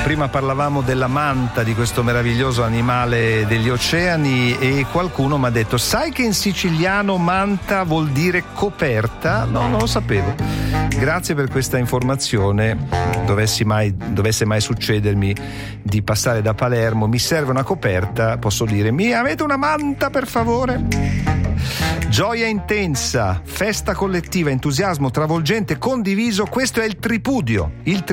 Prima parlavamo della manta, di questo meraviglioso animale degli oceani, e qualcuno mi ha detto: sai che in siciliano manta vuol dire coperta? No, non lo sapevo. Grazie per questa informazione. Dovesse mai succedermi di passare da Palermo, mi serve una coperta, posso dire: mi avete una manta per favore? Gioia intensa, festa collettiva, entusiasmo travolgente, condiviso, questo è il tripudio,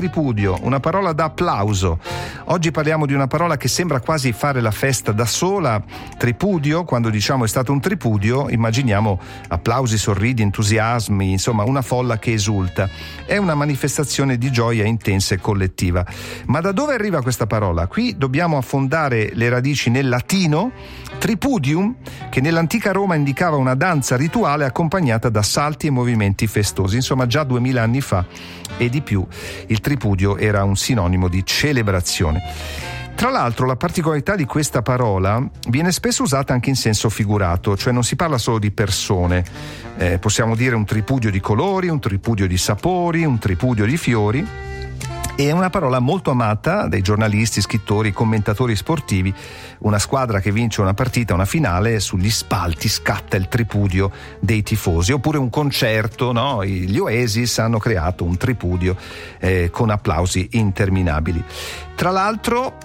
una parola da applauso. Oggi parliamo di una parola che sembra quasi fare la festa da sola. Tripudio, quando diciamo è stato un tripudio, immaginiamo applausi, sorridi, entusiasmi, insomma una folla che esulta. È una manifestazione di gioia intensa e collettiva. Ma da dove arriva questa parola? Qui dobbiamo affondare le radici nel latino, tripudium, che nell'antica Roma indicava una danza rituale accompagnata da salti e movimenti festosi. Insomma, già 2000 anni fa e di più il tripudio era un sinonimo di celebrazione. Tra l'altro, la particolarità di questa parola viene spesso usata anche in senso figurato, cioè non si parla solo di persone. Possiamo dire un tripudio di colori, un tripudio di sapori, un tripudio di fiori. È una parola molto amata dai giornalisti, scrittori, commentatori sportivi. Una squadra che vince una partita, una finale, sugli spalti scatta il tripudio dei tifosi. Oppure un concerto, no? Gli Oasis hanno creato un tripudio con applausi interminabili. Tra l'altro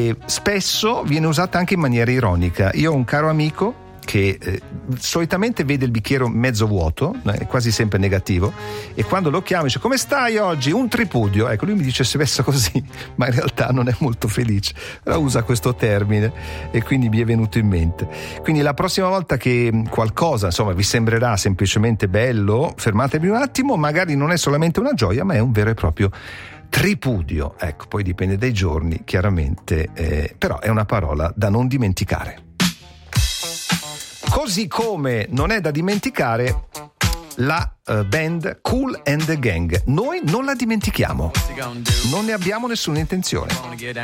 spesso viene usata anche in maniera ironica. Io ho un caro amico che solitamente vede il bicchiere mezzo vuoto, quasi sempre negativo, e quando lo chiamo dice: come stai oggi? Un tripudio. Ecco, lui mi dice spesso così, ma in realtà non è molto felice, però usa questo termine e quindi mi è venuto in mente. Quindi la prossima volta che qualcosa vi sembrerà semplicemente bello, fermatevi un attimo, magari non è solamente una gioia, ma è un vero e proprio tripudio. Ecco, poi dipende dai giorni chiaramente, però è una parola da non dimenticare. Così come non è da dimenticare la band Kool and the Gang. Noi non la dimentichiamo, non ne abbiamo nessuna intenzione.